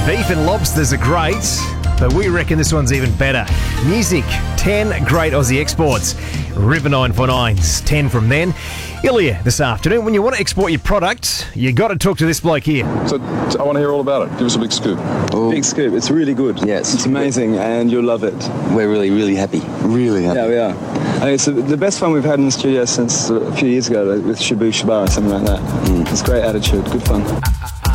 Beef and lobsters are great, but we reckon this one's even better. Music, 10 great Aussie exports. River 949s, 10 from then. Ilya, this afternoon, when you want to export your product, you got to talk to this bloke here. So I want to hear all about it. Give us a big scoop. Big scoop. It's really good. Yes. It's amazing, and you'll love it. We're really, really happy. Really happy. Yeah, we are. I think it's the best fun we've had in the studio since a few years ago with Shabu Shabar or something like that. It's great attitude. Good fun.